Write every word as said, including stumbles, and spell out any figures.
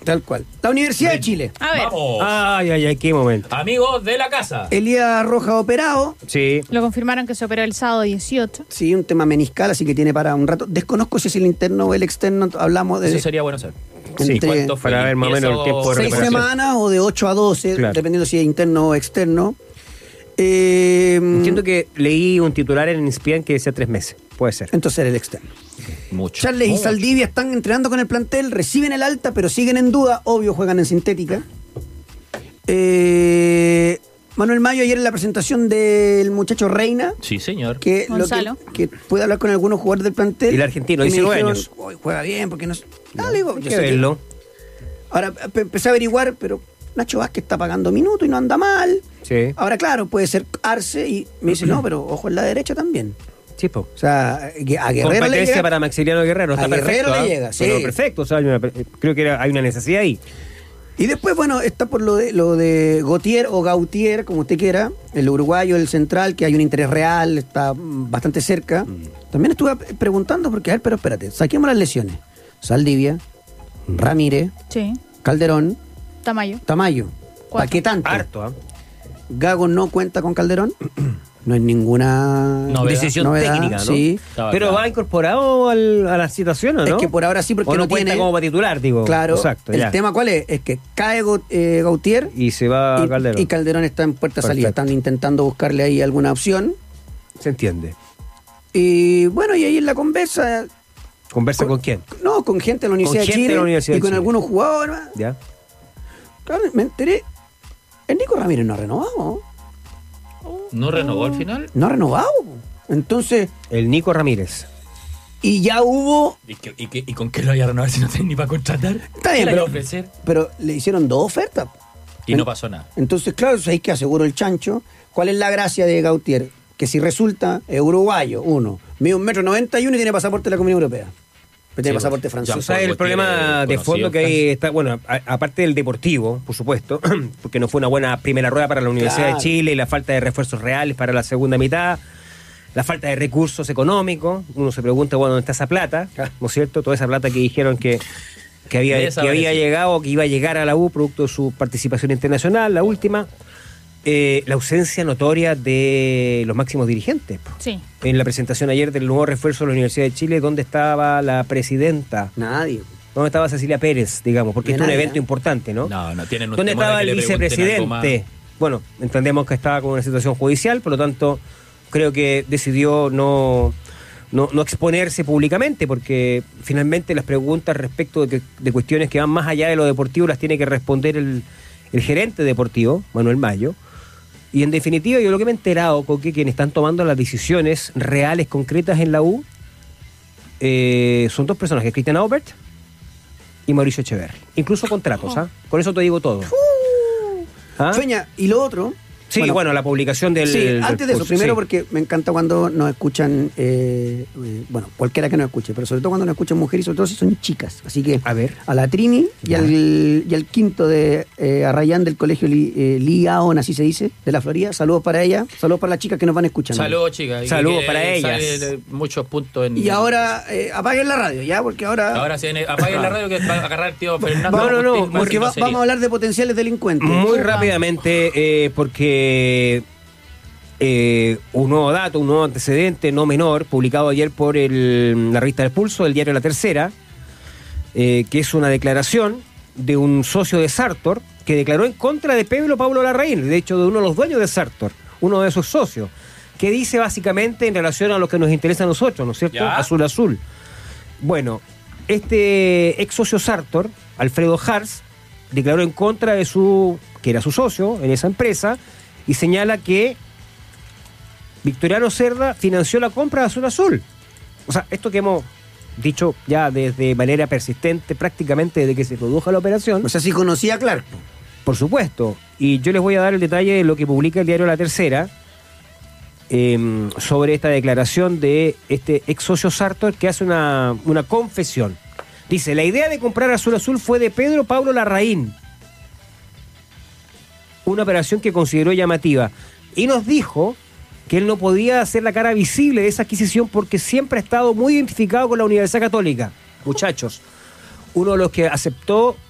Tal cual. La Universidad Bien. de Chile. A ver, Vamos. Ay, ay, ay, qué momento. Amigos de la casa. Elías Rojas operado. Sí. lo confirmaron que se operó el sábado dieciocho. Sí, un tema meniscal, así que tiene para un rato. Desconozco si es el interno o el externo. Hablamos de Eso sería bueno saber. Sí, entre ¿Cuánto fue? para ver más o menos el tiempo de seis recuperación. semanas o de ocho a doce, Claro. dependiendo si es interno o externo. Eh, Entiendo que leí un titular en Inspian que decía tres meses. Puede ser. Entonces era el externo. Mucho. Charles y Mucho. Saldivia están entrenando con el plantel, reciben el alta, pero siguen en duda. Obvio, juegan en sintética. Eh, Manuel Mayo ayer en la presentación del muchacho Reina, Sí, señor. que, lo Gonzalo. que, que puede hablar con algunos jugadores del plantel. Y el argentino, y me diecinueve dijeron, años. "Uy, juega bien, porque no... Ah, le digo, Hay yo que sé que- verlo. Ahora pe- empecé a averiguar, pero Nacho Vázquez está pagando minutos y no anda mal. Sí. Ahora, claro, puede ser Arce y me dice, no, pero ojo en la derecha también. Sí, po. O sea, que a Guerrero le Competencia llega, para Maximiliano Guerrero. Está A Guerrero perfecto. le ¿ah? llega, sí. Pero perfecto. O sea, hay una- creo que era- hay una necesidad ahí. Y después, bueno, está por lo de lo de Gautier o Gautier, como usted quiera, el uruguayo, el central, que hay un interés real, está mm, bastante cerca. También estuve preguntando, porque, a ver, pero espérate, saquemos las lesiones. Saldivia, Ramírez, Sí. Calderón, Tamayo. Tamayo. ¿Para Cuatro. qué tanto? Harto, ¿ah? Gago no cuenta con Calderón. No es ninguna Novedad. Decisión novedad, técnica, ¿no? Sí. Estaba Pero claro. va incorporado al- a la situación, ¿o no? Es que por ahora sí, porque o no, no cuenta tiene. como para titular, digo. Claro. Exacto, el ya. tema cuál es, es que cae Go- eh, Gautier Y se va y, Calderón. y Calderón está en puerta de salida. Perfecto. Están intentando buscarle ahí alguna opción. Se entiende. Y bueno, y ahí en la conversa, ¿Conversa con, quién? no, con gente de la Universidad de gente de Chile la Universidad y de con Chile. algunos jugadores. ¿Ya? Claro, me enteré. El Nico Ramírez no ha renovado. ¿No renovó al final? No ha renovado. Entonces, El Nico Ramírez. y ya hubo. ¿Y, qué- y, qué- y con qué lo vaya a renovar si no tiene ni para contratar? Está bien, ¿Qué le pero, vaya a ofrecer? pero le hicieron dos ofertas. Y no pasó nada. Entonces, claro, ahí que aseguró el chancho. ¿Cuál es la gracia de Gautier? Que si resulta, es uruguayo, uno, mide un metro noventa y uno y tiene pasaporte de la Comunidad Europea. Pero tiene Sí, pasaporte pues, francés. O ya. sea, el Porque problema de conocido fondo que hay Francia. está, bueno, a- aparte del deportivo, por supuesto, porque no fue una buena primera rueda para la Universidad Claro. de Chile, y la falta de refuerzos reales para la segunda mitad, la falta de recursos económicos, uno se pregunta, bueno, ¿dónde está esa plata? ¿No es cierto? Toda esa plata que dijeron que, que, había, que Desapareció. había llegado, que iba a llegar a la U producto de su participación internacional, la última. Eh, la ausencia notoria de los máximos dirigentes. po. Sí. En la presentación ayer del nuevo refuerzo de la Universidad de Chile, ¿dónde estaba la presidenta? Nadie. ¿Dónde estaba Cecilia Pérez, digamos? Porque De esto es un nadie, evento ¿eh? importante, ¿no? No, no tienen un ¿Dónde temor de estaba que el le pregunten algo más. vicepresidente? Bueno, entendemos que estaba con una situación judicial, por lo tanto, creo que decidió no, no, no exponerse públicamente, porque finalmente las preguntas respecto de, que- de cuestiones que van más allá de lo deportivo las tiene que responder el, el gerente deportivo, Manuel Mayo. Y en definitiva, yo lo que me he enterado, con que quienes están tomando las decisiones reales, concretas en la U, eh, son dos personajes, Cristian Aubert y Mauricio Echeverri. Incluso contratos, ¿ah? Con eso te digo todo. ¿Ah? Feña, y lo otro. Sí, bueno, la publicación del... Sí, del antes de eso, post, primero sí. porque me encanta cuando nos escuchan, eh, eh, bueno, cualquiera que nos escuche, pero sobre todo cuando nos escuchan mujeres y sobre todo si son chicas. Así que A ver. a la Trini y Ya. al, y al quinto de eh, Arrayán del colegio Li, eh, Liaon, así se dice, de la Florida. Saludos para ella, saludos para las chicas que nos van escuchando. Saludos, chicas. y Saludos que para ellas. salen muchos puntos en. Y ahora eh, apaguen la radio, ¿ya? Porque ahora... Ahora sí, apaguen la radio que va a agarrar el tío Fernando. No, no, no, Agustín, porque va- Martín vamos a hablar de potenciales delincuentes. Muy rápidamente, eh, porque eh, un nuevo dato, un nuevo antecedente no menor, publicado ayer por el- la revista del Pulso, el diario La Tercera, eh, que es una declaración de un socio de Sartor que declaró en contra de Pedro Pablo Larraín, de hecho de uno de los dueños de Sartor, uno de sus socios, que dice básicamente en relación a lo que nos interesa a nosotros, ¿no es cierto? Ya. Azul Azul. Bueno, este ex socio Sartor, Alfredo Hars, declaró en contra de su, que era su socio en esa empresa, y señala que Victoriano Cerda financió la compra de Azul Azul. O sea, esto que hemos dicho ya desde manera persistente, prácticamente desde que se produjo la operación, O sea, si conocía a Clark. por supuesto. Y yo les voy a dar el detalle de lo que publica el diario La Tercera eh, sobre esta declaración de este ex socio Sartor que hace una, una confesión. Dice, la idea de comprar Azul Azul fue de Pedro Pablo Larraín. Una operación que consideró llamativa. Y nos dijo que él no podía hacer la cara visible de esa adquisición porque siempre ha estado muy identificado con la Universidad Católica. Muchachos, uno de los que aceptó